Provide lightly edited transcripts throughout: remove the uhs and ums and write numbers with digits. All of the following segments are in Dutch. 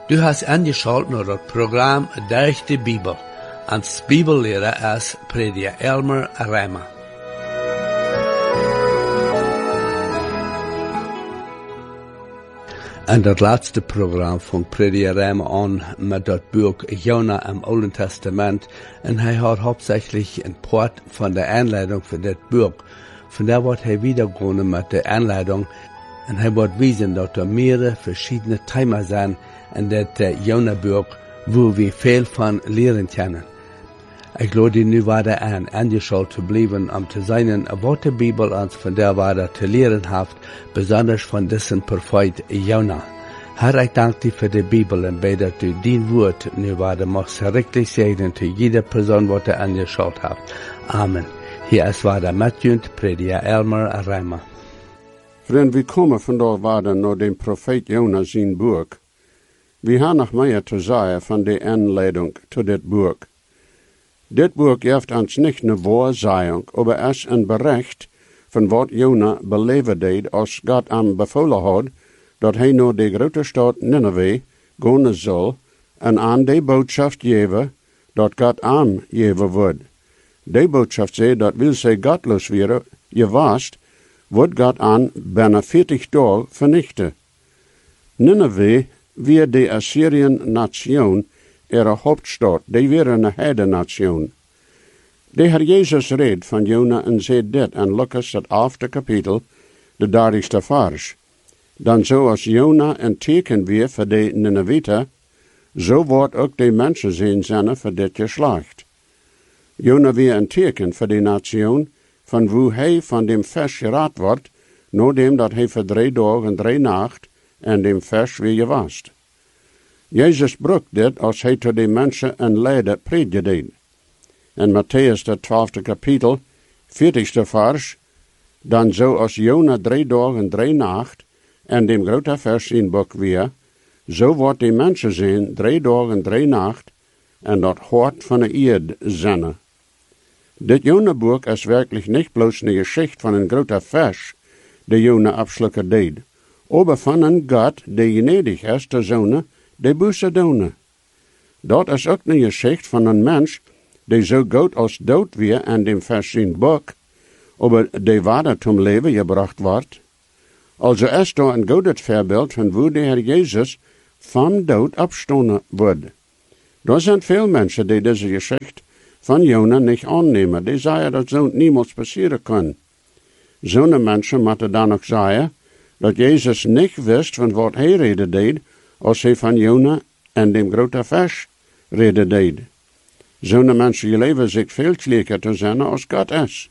Du hast angeschaut naar het programma Durch de Bibel. Als Bibellehrer is prediker Elmer Reimer. En dat laatste programma van prediker Reimer aan met dat boek Jona im Oude Testament. En hij had hauptsächlich een part van de aanleiding voor dit boek. Vandaar wordt hij weer begonnen met de aanleiding. En hij wordt wijzen dat er meerdere verschillende thema's zijn in dit Jona-boek, waar we veel van leren kunnen. Ik laat die nu verder aangeschaut te blijven om te zijn wat de Bibel ons van der waarde te leren heeft, besonders van deze profeet Jona. Herr, ik dank dir voor de Bibel en bid dat u die woord nu verder mag richtig zeggen te jeder persoon wat aangeschaut heeft. Amen. Hier is verder met u, prediker Elmer Reimer. Vriend, we komen vandaag verder naar de profeet Jona zijn boek. We gaan nog meer te zeggen van de aanleiding tot dit boek. Dit boek geeft ons niet een waarzeging, maar is een bericht van wat Jona beleven deed als God hem bevolen had dat hij naar de grote stad Nineveh gaan zal en aan de boodschap geven dat God hem geven wordt. De boodschap zei dat wil zij godloos worden, je wast, wordt God aan bijna 40 dagen vernichten. Nineveh weer de Assyriën-nation, ihre hoofdstad, die weer een heidennation. De Heer Jezus reed van Jona en zei dit in Lucas het 11e kapitel, de 30e vers. Dan zoals Jona een teken weer voor de Nineviten, zo wordt ook de mensen zijn voor dit geslacht. Jona weer een teken voor de nation, van hoe hij van dem vers geraad wordt, nadat dat hij voor 3 dagen en 3 nacht en dem vers weer gewast. Jezus broek dit als hij tot de mensen een leider prediken deed. In Matthäus het 12e kapitel, 40e vers, dan zo als Jona 3 dagen en 3 nacht en dem grote vers in boek weer, zo wordt de mensen zijn 3 dagen en 3 nacht en dat hoort van de eerd zinnen. Dit Jona-boek is werkelijk niet bloos een geschichte van een grote vers, die Jona afslukken deed, maar van een God die gnedig is te zonen, die boete doen. Dat is ook een geschichte van een mens die zo goed als dood weer aan dem vers in boek, maar die waarde tot leven gebracht wordt. Also is daar een goed voorbeeld van hoe de Heer Jezus van dood opstonden wordt. Er zijn veel mensen die deze geschichte van Jona niet aannemen. Die zeggen dat zo niemals passeren kan. Zo'n mensen moeten dan ook zeggen dat Jezus niet wist van wat hij reden deed, als hij van Jona en dem grote vers reden deed. Zo'n mensen leven zich veel slechter te zijn als God is.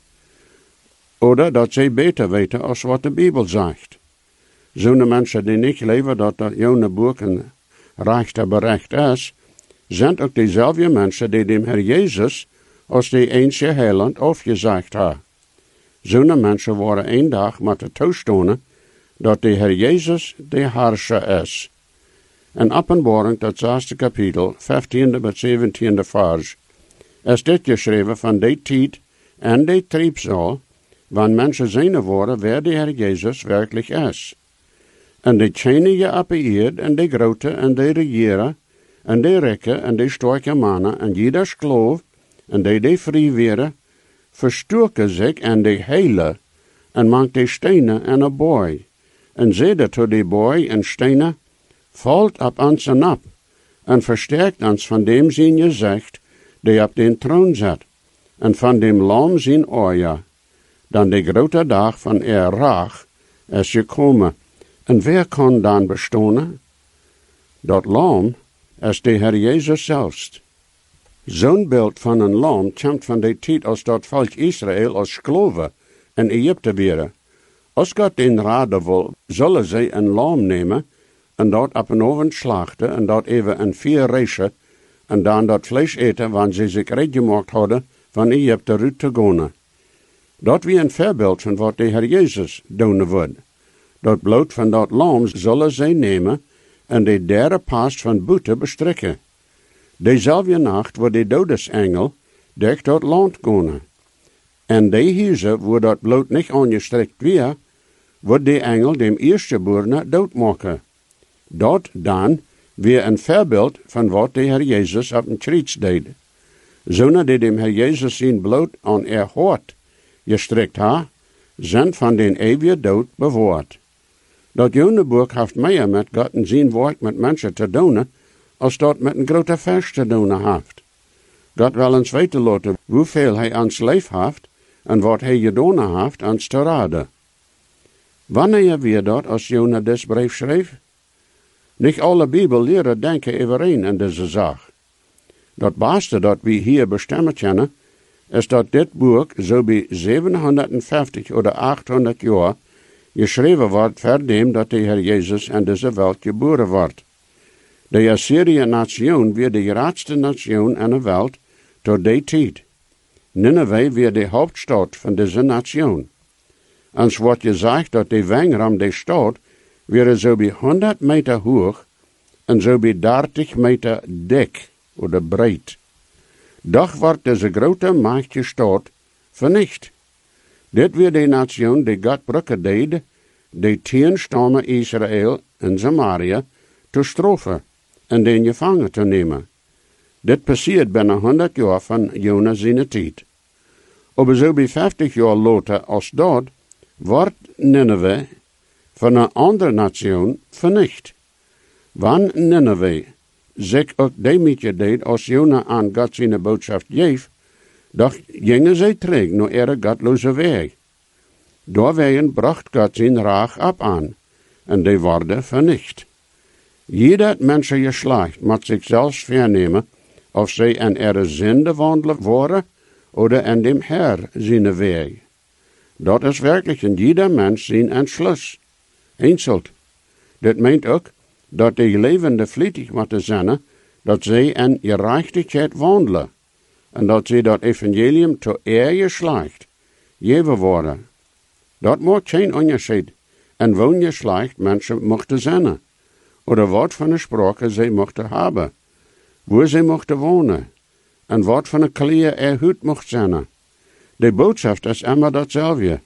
Oder dat zij beter weten als wat de Bibel zegt. Zo'n mensen die niet leven dat dat Jona-boek een rechte bericht is, zijn ook dezelfde mensen die dem Heer Jezus als de enige heiland afgezegd hebben. Zo'n mensen worden een dag moeten toestaan dat de Heer Jezus de Herrscher is. In Openbaring, dat 6e kapitel, 15e tot 17e vers, is dit geschreven van de tijd en de triebsal, wanneer mensen zijn worden waar de Heer Jezus werkelijk is. En de tjenige op de eerd, en de grote, en de regeren, en de rijke, en de sterke mannen, en jeder skloof, en die vrij werden, verstoken zich en de hele, en maakt de stenen en een boy. En zeide tot de boy en stenen, valt op ons en op, en versterkt ons van dem zijn gezicht, die op den troon zit, en van dem lam zijn ogen. Dan de grote dag van raag is gekomen. En wie kan dan bestaan? Dat lam is de Heer Jezus zelfs. Zo'n beeld van een lam komt van de tijd als dat volk Israël als skloven in Egypte waren. Als God den raden wil, zullen zij een lam nemen en dat op een oven slachten en dat even in 4 reizen en dan dat vlees eten wanneer ze zich reed gemaakt hadden van Egypte uit te gaan. Dat wie een voorbeeld van wat de Heer Jezus doen wordt. Dat bloed van dat lam zullen zij nemen en de derde paas van boete bestrekken. Dezelfde nacht wordt de dodesengel dicht dat land gaan. En de huizen waar dat bloed niet aangestrekt wordt de engel dem eerstgeborene doodmaken. Dat dan weer een voorbeeld van wat de Heer Jezus op een kruis deed. Zonen die dem Heer Jezus zijn bloed aan hart gestrekt ha, zijn van den eeuwige dood bewaard. Dat jonge boek heeft meer met God en zijn woord met mensen te doen, als dat met een grote vers te doen heeft. God wil ons weten laten hoeveel hij aan leven heeft en wat hij gedaan heeft aan te raden. Wanneer weer dat als Jona des brief schreef? Niet alle Bibelleren denken overeen in deze zaak. Dat beste dat we hier bestemmen kunnen, is dat dit boek zo bij 750 oder 800 jaar geschreven wordt verdem dat de Heer Jezus in deze wereld geboren wordt. De Assyrië-nation weer de grootste nation in de wereld tot die tijd. Nineveh weer de hoofdstad van deze nation. En zo wordt gezegd dat de wengram de stad weer zo bij 100 meter hoog en zo bij 30 meter dik oder breed. Doch wordt deze grote machtige stad vernicht. Dit weer de nation die God brücken deed, de 10 stammen Israël en Samaria te straffen en den gevangen te nemen. Dit passiert binnen 100 jaar van Jona zijn tijd. Aber zo bij 50 jaar later als dat, wordt Nineveh van een andere nation vernicht. Wanneer Nineveh zich ook daarmee deed als Jona aan God zijn boodschap geeft, doch gingen zij terug naar ihre godloze weg. Doorwegen bracht God zijn raag op aan, en die worden vernicht. Jeder mensengeslacht moet zich zelfs vernemen, of zij in ihre zinde wandelen worden, oder in dem Herr zijn weg. Dat is werkelijk in jeder mens zijn entschluss. Einzelt. Dit meent ook, dat de levende vlietig moeten zijn, dat zij in gerechtigheid wandelen, en dat zij dat evangelium tot eer geslacht geven worden. Dat maakt geen onderscheid en woon geslacht mensen mochten zijn, oder wat van een sprake zij mochten hebben, waar zij mochten wonen, en wat van een kleur huid mocht zijn. De boodschap is immer datzelfde.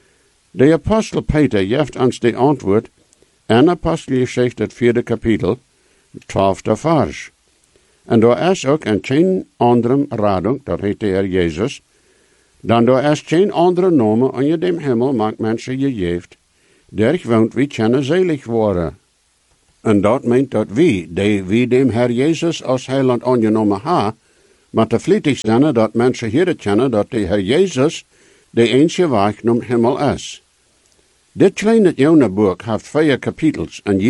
De apostel Peter geeft ons de antwoord in Apostelgeschichte het 4e kapitel, 12e vers. En daar is ook geen andere radung, dat heet de Heer Jezus, dan daar is geen andere naam onder dem Himmel maakt mensen gegeven, der woont wie kunnen selig worden. En dat meent dat wie dem Heer Jezus als heiland aangenomen ha, maar te vlietig zijn dat mensen hier kennen dat de Heer Jezus de enige weg naar Himmel is. Dit kleine Jona-boek heeft 4 kapitels en